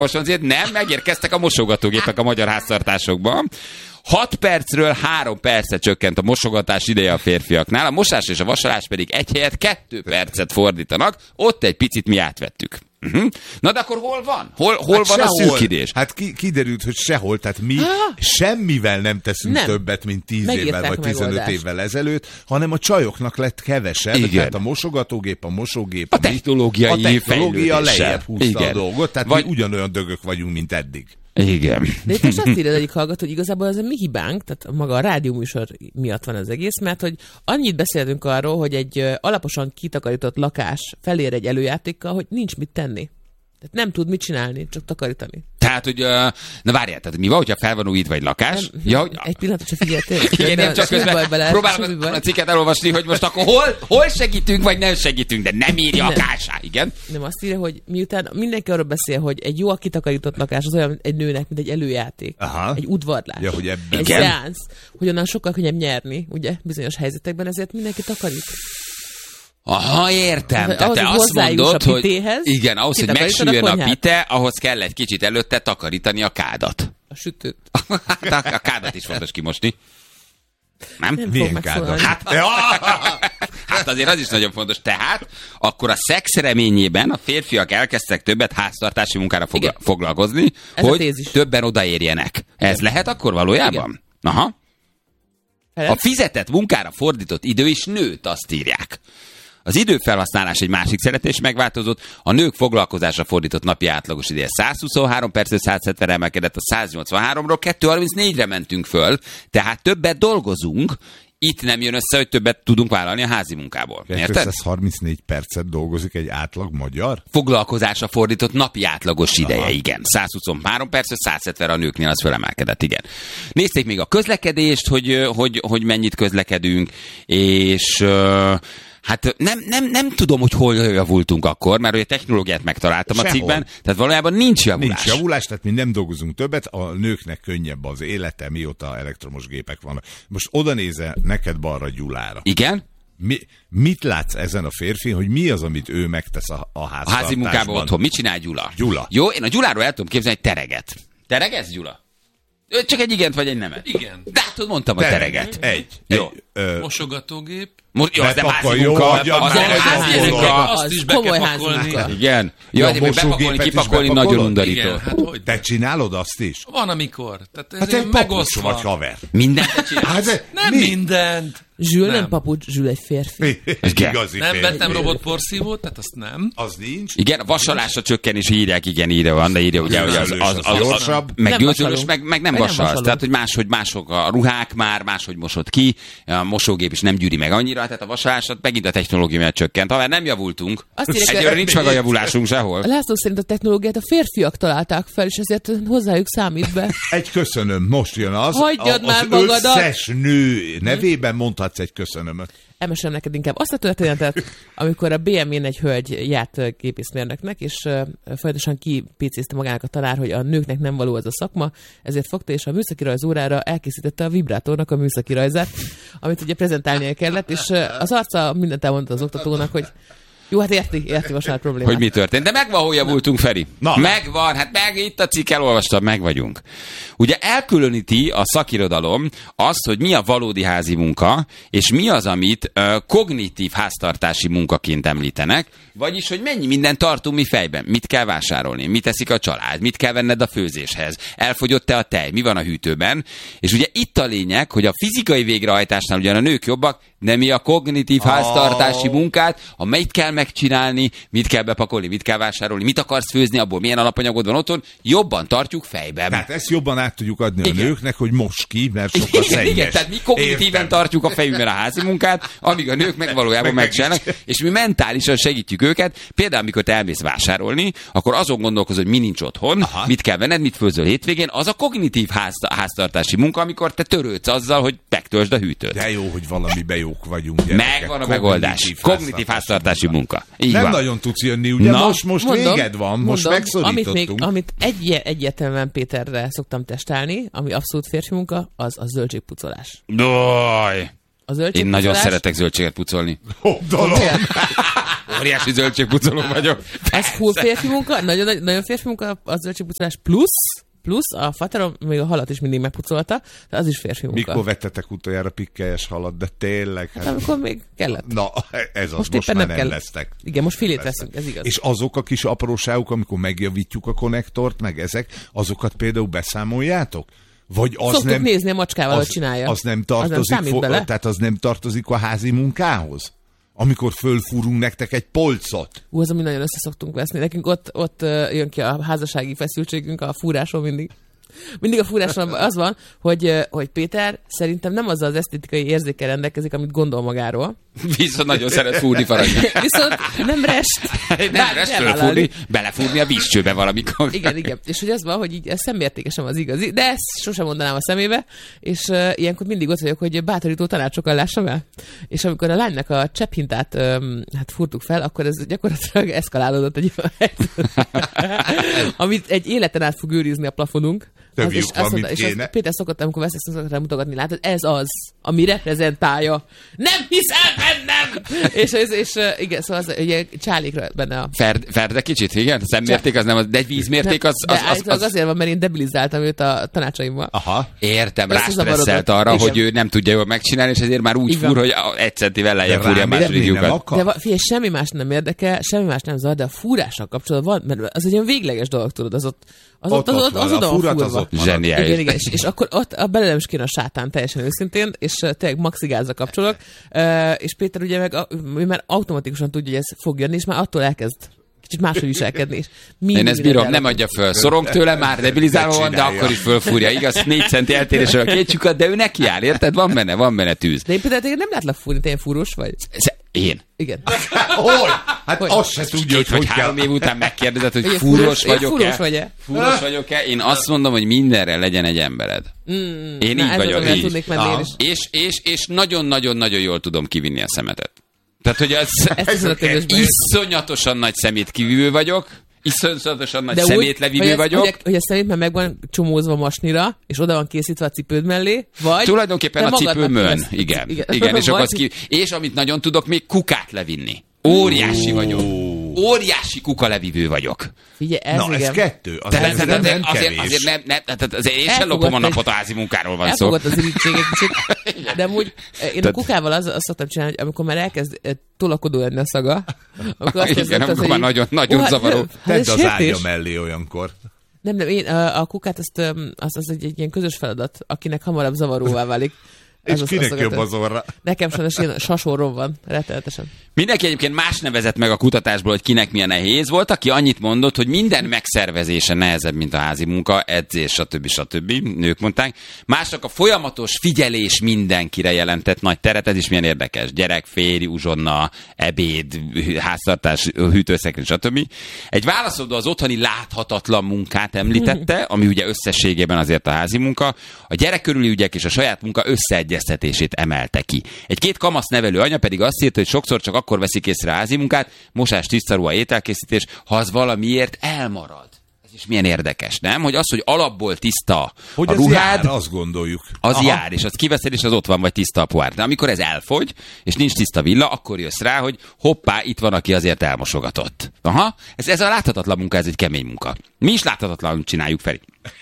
Most azért nem, megérkeztek a mosogatógépek a magyar háztartásokban. 6 percről 3 percre csökkent a mosogatás ideje a férfiaknál, a mosás és a vasalás pedig egy helyet 2 percet fordítanak, ott egy picit mi átvettük. Na de akkor hol van? Hol van sehol. A szűkidés? Hát kiderült, hogy sehol, tehát mi semmivel nem teszünk többet, mint 10 évvel vagy 15 évvel ezelőtt, hanem a csajoknak lett kevesebb, igen. Tehát a mosogatógép, a mosógép, a technológia lejjebb húzta a dolgot, tehát mi ugyanolyan dögök vagyunk, mint eddig. Igen. De itt most azt írja az egyik hallgató, hogy igazából ez a mi hibánk, tehát maga a rádióműsor miatt van az egész, mert hogy annyit beszélünk arról, hogy egy alaposan kitakarított lakás felér egy előjátékkal, hogy nincs mit tenni. Tehát nem tud mit csinálni, csak takarítani. Tehát, hogy, na várjál, tehát mi van, hogyha fel van újítva egy lakás? Nem, ja, hogy... Egy pillanatot csak figyeltél. Igen, nem csak közben próbálom a cikket elolvasni, hogy most akkor hol segítünk, vagy nem segítünk, de nem írja a kásá, igen? Nem, azt írja, hogy miután mindenki arról beszél, hogy egy jó kitakarított lakás az olyan egy nőnek, mint egy előjáték. Aha. Egy udvarlás. Ja, hogy ebben. Egy szeánsz, hogy onnan sokkal könnyebb nyerni, ugye, bizonyos helyzetekben, ezért mindenki takarít. Aha, értem. Tehát te azt mondod, hogy igen, ahhoz, hogy megsüljön a pite, ahhoz kell egy kicsit előtte takarítani a kádat. A sütőt. A kádat is fontos kimosni. Nem? Milyen kádat? Hát azért az is nagyon fontos. Tehát akkor a szex reményében a férfiak elkezdtek többet háztartási munkára foglalkozni, hogy többen odaérjenek. Ez lehet akkor valójában? Igen. Aha. A fizetett munkára fordított idő is nőtt, azt írják. Az időfelhasználás egy másik szeretés megváltozott, a nők foglalkozásra fordított napi átlagos ideje 123 percről 170-re emelkedett, a 183-ról 234-re mentünk föl, tehát többet dolgozunk, itt nem jön össze, hogy többet tudunk vállalni a házi munkából. Érted? 234 percet dolgozik egy átlag magyar? Foglalkozásra fordított napi átlagos ideje, igen. 123 percről 170-re a nőknél az fölemelkedett, igen. Nézték még a közlekedést, hogy mennyit közlekedünk, és... Hát nem tudom, hogy hol javultunk akkor, mert a technológiát megtaláltam a cikkben, tehát valójában nincs javulás. Nincs javulás, tehát mi nem dolgozunk többet, a nőknek könnyebb az élete, mióta elektromos gépek vannak. Most oda nézel neked balra Gyulára. Igen? Mit látsz ezen a férfin, hogy mi az, amit ő megtesz a háztartásban? A házi munkában otthon. Mit csinál Gyula? Jó, én a Gyuláról el tudom képzelni, hogy tereget. Teregesz, Gyula? Csak egy igent vagy egy nemet? Igen. De hát mondtam a tereget. Jó. Mosogatógép. Jó, az nem házi munka. Azt is be kell pakolni. Igen. Jó, de bepakolni, kipakolni nagyon undorító. Te csinálod azt is? Van, amikor. Hát egy papucs vagy haver. Mindent te csinálsz? Nem mindent. Zsül nem papucs, Zsül egy férfi. Nem vettem robotporszívót, tehát azt nem. Az nincs. Igen, a vasalásra csökkenés írják, igen, írja van, de írja ugye, hogy az gyorsabb. Meg gőzölös, meg nem vasalsz. Tehát, hogy mások a ruhák már, máshogy mosod ki, a mosógép is nem gyűri meg annyira, tehát a vasalásat megint a technológia miatt csökkent. Ha már nem javultunk, egyőre nincs meg a javulásunk sehol. László szerint a technológiát a férfiak találták fel, és ezért hozzájuk számít be. Egy köszönöm, most jön az. Hagyjad már magadat. Az összes nő nevében mondhatsz egy köszönömöt. Elmesélem neked inkább azt a történetet, amikor a BM-én egy hölgy járt gépészmérnöknek, és folyamatosan kipécézte magának a tanár, hogy a nőknek nem való ez a szakma, ezért fogta, és a műszaki rajz órára elkészítette a vibrátornak a műszaki rajzát, amit ugye prezentálnia kellett, és az arca mindent elmondta az oktatónak, hogy jó, hát érti most már problémát. Hogy mi történt. De megvan, hol javultunk, Feri. Na. Megvan, hát itt a cikk elolvastam, meg vagyunk. Ugye elkülöníti a szakirodalom azt, hogy mi a valódi házi munka, és mi az, amit kognitív háztartási munkaként említenek, vagyis, hogy mennyi mindent tartunk mi fejben. Mit kell vásárolni, mit teszik a család, mit kell venned a főzéshez, elfogyott-e a tej, mi van a hűtőben. És ugye itt a lényeg, hogy a fizikai végrehajtásnál ugyan a nők jobbak, de mi a kognitív háztartási munkát, amelyet kell megcsinálni, mit kell bepakolni, mit kell vásárolni, mit akarsz főzni, abból milyen alapanyagod van otthon, jobban tartjuk fejben. Tehát ezt jobban át tudjuk adni a nőknek, hogy most ki, mert sokkal szennyes. Igen, tehát mi kognitíven tartjuk a fejünkben a házi munkát, amíg a nők meg valójában megcsinálnak, és mi mentálisan segítjük őket. Például, amikor te elmész vásárolni, akkor azon gondolkozol, hogy mi nincs otthon, mit kell venned, mit főzöl hétvégén, az a kognitív háztartási munka, amikor te törődsz azzal, hogy megtöltsd a hűtőt. De jó, hogy valamiben jók vagyunk. Megvan a megoldás. Kognitív háztartási munka. Így nem van. nagyon tudsz jönni, ugye? Most mondom, véged van, most megszorítottunk. Amit egyértelműen Péterre szoktam testálni, ami abszolút férfi munka, az a zöldségpucolás. Daj! Én nagyon szeretek zöldséget pucolni. Óriási zöldségpucoló vagyok. Ez full férfi munka, nagyon férfi munka a zöldségpucolás plusz a faterom még a halat is mindig megpucolta, de az is férfi munka. Mikor vettetek utoljára pikkelyes halat, de tényleg? Hát amikor még kellett. Na, ez az, most már nem lesztek. Igen, most filét veszünk, ez igaz. És azok a kis apróságok, amikor megjavítjuk a konnektort, meg ezek, azokat például beszámoljátok? Vagy az szoktuk nem, nézni a macskával, hogy csinálja. Az nem tartozik, tehát az nem tartozik a házi munkához? Amikor fölfúrunk nektek egy polcot. Az, ami nagyon összeszoktunk veszni. Nekünk ott jön ki a házassági feszültségünk a fúráson mindig. Mindig a fúráson az van, hogy Péter szerintem nem azzal az esztétikai érzékkel rendelkezik, amit gondol magáról. Viszont nagyon szeret fúrni faragni. Viszont nem rest. Nem rest fölfúrni, belefúrni a vízcsőbe valamikor. Igen. És hogy az van, hogy így szemértékesen az igazi, de ezt sosem mondanám a szemébe, és ilyenkor mindig ott vagyok, hogy bátorító tanácsokkal lássam el. És amikor a lánynak a csepphintát fúrtuk fel, akkor ez gyakorlatilag eszkalálódott egy amit egy életen át fog őrizni a plafonunk. És Péter szokott, amikor veszek, szokott mutogatni, látod, ez az, ami reprezentálja. Nem hiszel bennem! és igen, szóval az, ugye csálékra benne a... Ferde kicsit, igen? A szemmérték az nem, de egy vízmérték az... Azért van, mert én debilizáltam őt a tanácsaimmal. Aha. Értem, rástresszelt arra, hogy ő nem tudja jól megcsinálni, és ezért már úgy fúr, hogy egy centivel lejjebb fúrja a második lyukat. De figyelj, semmi más nem érdekel, semmi más nem zavar, de a fúrással kapcsolatban van, mert az egy olyan végleges dolog, tudod, az oda van fúrva. Zseniális. Igen, és akkor ott belőlem is kéne a sátán, teljesen őszintén, és tényleg maxi gázra kapcsolok, és Péter ugye ő már automatikusan tudja, hogy ez fog jönni, és már attól elkezd kicsit máshogy viselkedni. És én ezt bírom, nem adja föl. Szorong tőle, már debilizálva van, de akkor is fölfúrja. Igaz, 4 centi eltérésről a két csukat, de ő neki jár, érted? Van benne tűz. De én például nem látlak fúrni, te ilyen fúrós vagy? Én? Igen. Hát azt se tudja, hogy 3 év után megkérdezed, hogy fúrós vagyok-e? Fúrós vagyok-e? Én azt mondom, hogy mindenre legyen egy embered. Én így vagyok. És nagyon-nagyon-nagyon jól tudom kivinni a szemetet. Tehát, hogy iszonyatosan nagy szemétkivívő vagyok, iszonyatosan nagy szemétlevívő vagyok. Hogy a szemét már meg van csomózva masnira, és oda van készítve a cipőd mellé, vagy... Tulajdonképpen a cipőmön, igen. És, és amit nagyon tudok, még kukát levinni. Óriási vagyok. Óriási kukalevívő vagyok. Figyelj, ez 2. Azért én sem lopom a napot a házi munkáról van szó. Elfogott az irítsége kicsit. De amúgy én a kukával azt szoktam csinálni, hogy amikor már elkezd tolakodó lenni a szaga, akkor amikor már nagyon zavaró. Tedd az ágya mellé olyankor. Nem, én a kukát az egy ilyen közös feladat, akinek hamarabb zavaróvá válik. És kinek jobb az orra? Nekem sajnos ilyen sasorrom van, rettenetesen. Mindenki egyébként más nevezett meg a kutatásból, hogy kinek milyen nehéz volt, aki annyit mondott, hogy minden megszervezése nehezebb, mint a házi munka, edzés, stb. Nők mondták. Másnak a folyamatos figyelés mindenkire jelentett nagy teret, ez is milyen érdekes. Gyerek, férj, uzsonna, ebéd, háztartás, hűtőszekrény, stb. Egy válaszoló az otthoni láthatatlan munkát említette, ami ugye összességében azért a házi munka, a gyerek körüli ügyek és a saját munka összeegyeztetését emelte ki. Egy 2 kamasz nevelő anya pedig azt írta, hogy sokszor csak akkor veszik észre a házi munkát, mosás, tisztaruha, ételkészítés, ha az valamiért elmarad. Ez is milyen érdekes, nem? Hogy az, hogy alapból tiszta hogy a ruhád, jár, azt gondoljuk. Az jár, és azt kiveszed, és az ott van, vagy tiszta a pohár. De amikor ez elfogy, és nincs tiszta villa, akkor jössz rá, hogy hoppá, itt van, aki azért elmosogatott. Aha, ez a láthatatlan munka, ez egy kemény munka. Mi is láthatatlanul csináljuk, Feri.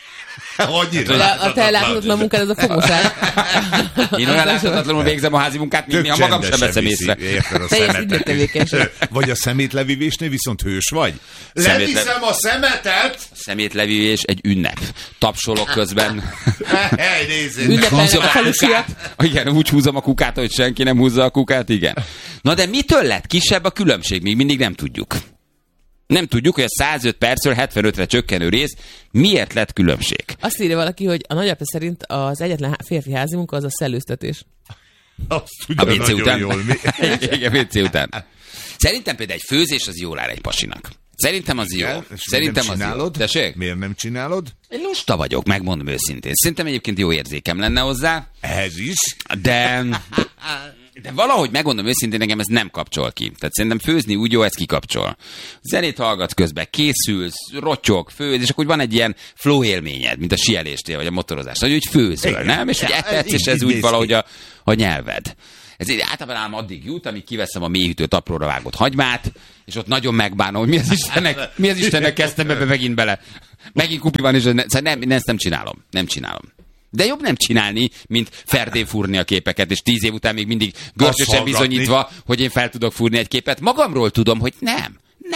A te láthatatlan munkád, ez a fogosás. Én olyan láthatatlanul végzem a házi munkát, mint mi, ha magam sem veszem észre. Teljes ügyletevékenység. Vagy a szemétlevívésnél viszont hős vagy? Leviszem a szemetet! A szemétlevívés egy ünnep. Tapsolok közben. Ünnepelnek a falusiak. Igen, úgy húzom a kukát, hogy senki nem húzza a kukát, igen. Na de mitől lett kisebb a különbség? Még mindig nem tudjuk. Nem tudjuk, hogy a 105 percről 75-re csökkenő rész miért lett különbség. Azt írja valaki, hogy a nagyapja szerint az egyetlen férfi házi munka az a szellőztetés. A WC után. Igen, WC után. Szerintem például egy főzés az jól áll egy pasinak. Szerintem az jó. Szerintem az jó. Tessék? Miért nem csinálod? Én lusta vagyok, megmondom őszintén. Szerintem egyébként jó érzékem lenne hozzá. Ehhez is. De De valahogy megmondom őszintén, nekem ez nem kapcsol ki. Tehát szerintem főzni úgy jó, ez kikapcsol. Zenét hallgatsz közben, készülsz, rotyog, főz, és akkor van egy ilyen flow élményed, mint a síeléstél, vagy a motorozás. Hogy főzöl, nem? És hogy ettetsz, és ez úgy valahogy a nyelved. Ez általában ám addig jut, amíg kiveszem a mélyhűtőt apróra vágott hagymát, és ott nagyon megbánom, hogy mi az Istennek kezdtem ebbe megint bele. Megint kupi van, és ezt nem csinálom. Nem csinálom. De jobb nem csinálni, mint ferdén fúrni a képeket, és 10 év után még mindig görcsösen bizonyítva, hogy én fel tudok fúrni egy képet. Magamról tudom, hogy nem.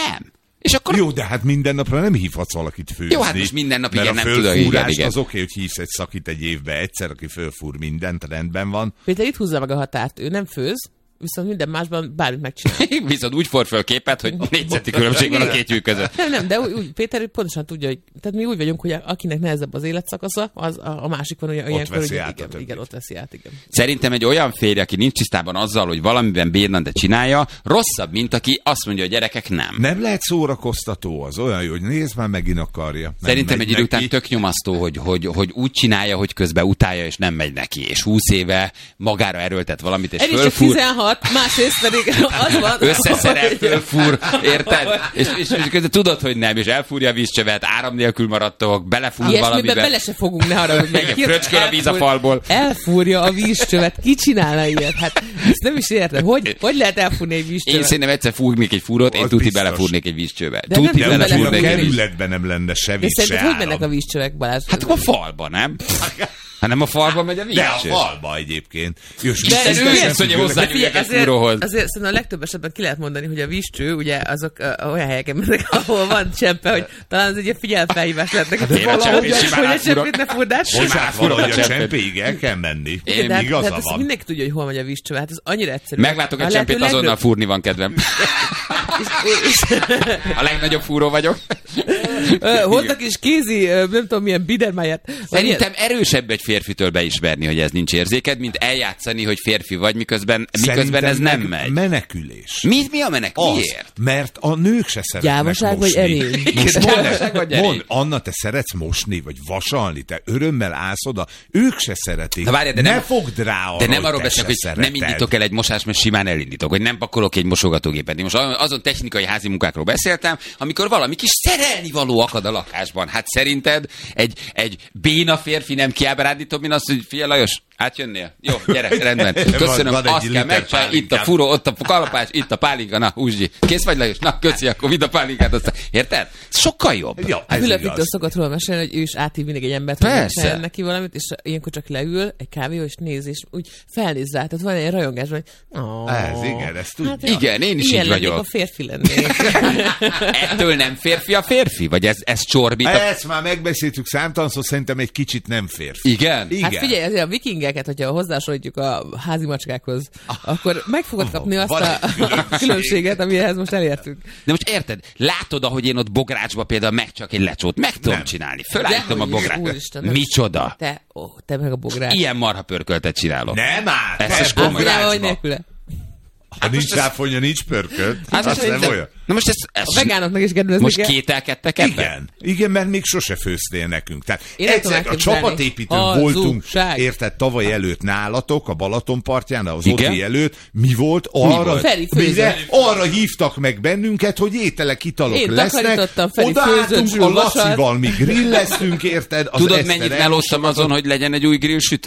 És akkor... Jó, de hát minden napra nem hívhatsz valakit főzni. Jó, hát most minden nap igen, nem tudok. Igen. Az oké, hogy hívsz egy szakit egy évbe egyszer, aki fölfúr mindent, rendben van. Péter itt húzza meg a határt, ő nem főz, viszont minden másban bármit megcsinál. Viszont úgy for föl képet, hogy 4 centi különbség van a két lyuk között. Nem, de úgy, Péter pontosan tudja, hogy tehát mi úgy vagyunk, hogy akinek nehezebb az életszakasza, az a másik van, hogy ott veszi át. Igen, ott veszi át, igen. Szerintem egy olyan férj, aki nincs tisztában azzal, hogy valamiben bírna, de csinálja, rosszabb, mint aki azt mondja, hogy gyerekek nem. Nem lehet szórakoztató, az olyan jó, hogy nézd már, megint akarja. Szerintem egy idő után tök nyomasztó, hogy úgy csinálja, hogy közben utálja, és nem megy neki. És 20 éve magára erőltet valamit, és fölfúr. 16, másrészt pedig az van. Összeszerel, fölfúr, érted? És közben tudod, hogy nem, és elfúrja a vízcsövet, áram nélkül maradtok, belefúr valamiben. Ilyesmiben bele se fogunk, ne arra, hogy meg. Fröcsköl a víz a falból. Elfúrja a vízcsövet, ki csinálna ilyet? Hát ezt nem is értem. Hogy lehet elfúrni egy vízcsövet? Én szerintem egyszer fúrnék egy fúrót, én tuti belefúrnék egy vízcsövet. Tuti belefúrnék egy kerületben nem lenne se víz, se áram. Hogy mennek a vízcsövek, Balázs? Hát a falba, nem? hanem a falba megy a vízcső. De a falba egyébként. Ez ősz, hogy hozzányúljak egy fúróhoz. Azért szerintem a legtöbb esetben ki lehet mondani, hogy a vízcső, ugye azok olyan helyeken mennek, ahol van csempe, hogy talán az egy figyelmfelhívás lehetnek. Hát valahogy, hogy a csempét ne furdás. Most valahogy a csempéig el kell menni. Igaza van. Mindenki tudja, hogy hol megy a vízcső. Hát ez annyira egyszerű. Meglátok egy csempét, azonnal fúrni van kedvem. A legnagyobb fúró vagyok. Hoztak is kézi, nem tudom milyen Biedermeiert. Szerintem erősebb egy férfitől beismerni, hogy ez nincs érzéked, mint eljátszani, hogy férfi vagy, miközben ez nem megy. Menekülés. Mi a miért? Mert a nők se szeretnek gyávaság mosni. Vagy erény? Mondd, Anna, te szeretsz mosni, vagy vasalni, te örömmel állsz oda, ők se szeretik. Várjál, ne fogd rá arra, de nem arról beszélek, hogy szereted. Nem indítok el egy mosást, mert simán elindítok, hogy nem pakolok egy mosogatógépet. Most azon technikai házi munkákról beszéltem, amikor valami kis szerelnivaló akad a lakásban. Hát szerinted egy béna férfi nem kiábrándítóbb, mint azt, hogy figyelj Lajos, átjönnél? Jó, gyere, rendben. Köszönöm, azt kell megcsinálni. Itt a furó, ott a kalapács, itt a pálinka, na, húzsdi. Kész vagy Lajos? Na, köszi, akkor vidd a pálinkát, aztán. Érted? Sokkal jobb. Ja, Fülöp Viktor szokott róla mesélni, hogy ő is áthív mindig egy embert, hogy megcsinálja neki valamit, és ilyenkor csak leül egy kávéó, és néz, és úgy felnéz rá. Tehát van egy rajongás, hogy ez tudja. Hát, igen, én is így vagyok. A férfi lennék. Ettől nem férfi a férfi? Vagy ez csorbít? Ezt már megbeszéltük számtalanszor, szerintem egy kicsit nem férfi. Igen? Hát figyelj, azért a vikingeket, hogyha hozzásorítjuk a házi macskákhoz, akkor meg fogod kapni azt a különbséget, amihez most elértünk. De most érted, látod, ahogy én ott Bográcsba például meg csak egy lecsót meg tudom csinálni. Fölállítom a Bográcsot. Micsoda? Te meg a Bogrács. Ilyen marha pörköltet csinálok. Nem áll! Ez is komoly. Ha nincs ráfonya, nincs pörkölt. Hát az nem olyan. Na most a vegánoknak is kedvezni most kételkedtek ebben? Igen, mert még sose főztél nekünk. Tehát egyszer a csapatépítőn voltunk, érted, tavaly előtt nálatok, a Balatonpartján, az Odri előtt. Mi volt? Arra hívtak meg bennünket, hogy ételek, italok lesznek. Odaálltunk a Lacival, mi grilleztünk, érted? Tudod, mennyit melóztam azon, hogy legyen egy új grillsütő?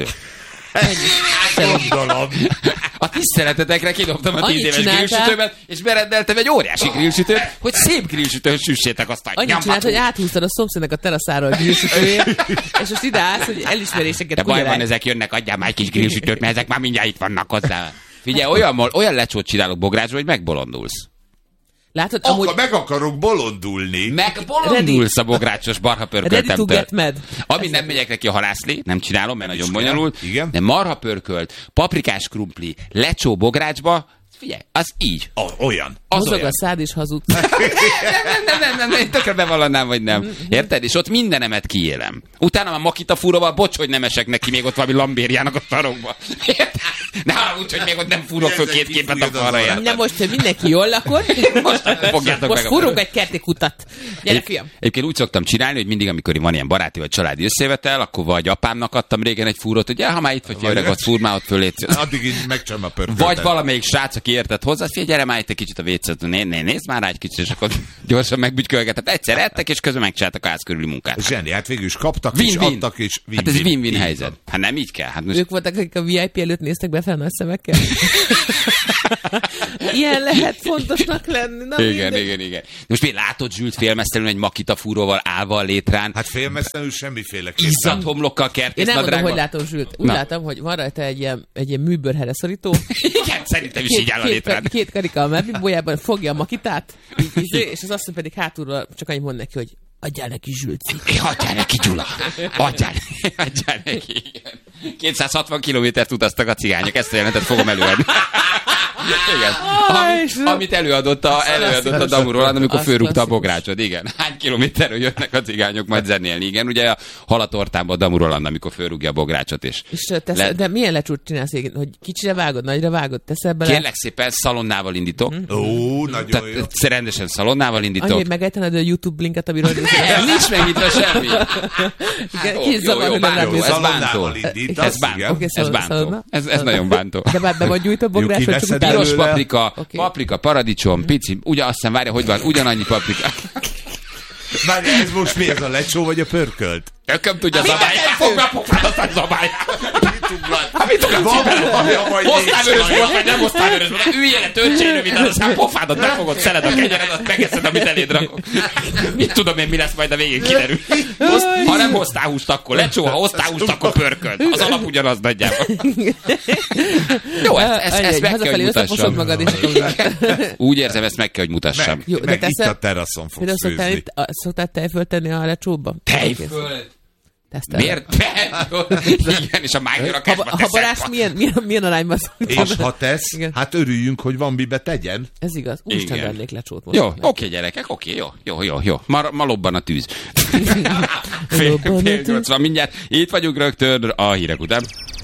A tiszteletetekre kidobtam a 10 éves grillsütőben, és berendeltem egy óriási grillsütőt, hogy szép grillsütőn süssétek azt a nyomható. Annyit csinált, hogy áthúztad a szomszédnek a teraszára a grillsütőjét, és most ide állsz, hogy elismeréseket de baj van, ezek jönnek, adjál már egy kis grillsütőt, mert ezek már mindjárt itt vannak hozzá. Figyelj, olyan lecsót csinálok Bográcsba, hogy megbolondulsz. Látod, amúgy... Meg akarok bolondulni. Megbolondulsz a bográcsos marhapörköltemtől. Ami nem megyek megyek neki a halászlé, nem csinálom, mert nagyon bonyolult. De marhapörkölt, paprikás krumpli, lecsó Bográcsba, Figyelj, az így. Olyan. Mozog a szád is hazudsz. Nem, tökre bevallanám, vagy nem. Érted? És ott mindenemet kiélem. Utána a Makita fúróval, bocs, hogy nem esek neki még ott valami lambériának a sarokba. Ne haragudj, hogy még ott nem fúrok föl 2 képet a falra. Nem most, hogy mindenki jól lakott. Most fúrunk egy kerti kutat. Gyere, fiam. Egyébként úgy szoktam csinálni, hogy mindig, amikor van ilyen baráti vagy családi összejövetel, akkor vagy apámnak adtam régen egy fúrót, hogy ha már itt vagy, öreg, ott fúr, már ott fölétsz. Addig így megcsinálom a pörköltet. Vagy valamelyik srác, aki értett hozzá, figyelj, gyere már itt egy kicsit a vécet, nézd már rá egy kicsit, és akkor gyorsan megbütykölgetett. Egyszer ettek, és közben megcsináltak a ház körüli munkát. Zseni, hát végül is kaptak, és adtak, és win-win. Hát ez win-win helyzet. Hát nem így kell. Hát most... Ők voltak, akik a VIP előtt néztek be fel nagy szemekkel. Ilyen lehet fontosnak lenni. Na, igen. Most még látod Zsült félmeztelenül egy Makita fúróval állva a létrán. Hát félmeztelenül semmiféle. Izzat homlokkal kertész nadrágban. Én nem mondom, hogy látom Zsült. Úgy látom, hogy van rajta egy ilyen műbőrhere szorító. Igen, szerintem is így áll a létrán. Két karika a melbimbójában, fogja a Makitát, és az azt pedig hátulról csak annyit mond neki, hogy adjál neki Zsülci. Adjál neki, Gyula. Adjál neki. 260 kilométert utaztak a cigányok, ezt a jelentet fogom előadni. Igen. Amit előadott a Damu Roland, amikor fölrúgta a bográcsot. Igen. Hány kilométerről jöttnek a cigányok majd zenélni? Igen, ugye a halatortánban a Damu Roland, amikor fölrúgja a bográcsot is. De milyen lecsút csinálsz? Hogy kicsire vágod, nagyra vágod, teszel bele? Kérlek szépen, szalonnával indítok. Nagyon jó. Rendesen szalonnával indítok. Annyi, megejtened a YouTube linket, amiről nincs megnyitva semmi. Jó, ez bántó. Ez nagyon bántó. De már be vagy gyújt a bográs, hogy csak piros paprika, paradicsom, pici, ugye azt hiszem, várja, hogy van, ugyanannyi paprika. Várja, ez most mi, ez a lecsó vagy a pörkölt? Ököm tudja zabálni. Fogd be a pofádat, hogy zabálj. Mit ugrad? Hoztál vörösbort, vagy nem hoztál vörösbort? Üljél le törcsényrövid, aztán pofádat megfogod, szeled a kenyeredet, megeszed, amit eléd rakok. Mit tudom én, mi lesz majd a végén kiderül. Ha nem hoztál húst, akkor lecsó, ha hoztál húst, akkor pörkölt. Az alap ugyanaz nagyjából. Jó, ezt meg kell, hogy mutassam. Úgy érzem, ezt meg kell, hogy mutassam. Meg itt a teraszon fogsz főzni. Szoktál tejfölt tenni a lecsóba? Tejfölt? Miért? Igen, és a májnyörakásba teszed. Ha Barás milyen arányban szoktam? És ha tesz, igen. Hát örüljünk, hogy van mibe tegyen. Ez igaz. Úristen vennék lecsót most. Jó, oké, gyerekek, oké, jó. Ma lobban a tűz. Fél 8 van mindjárt. Itt vagyunk rögtön a hírek után.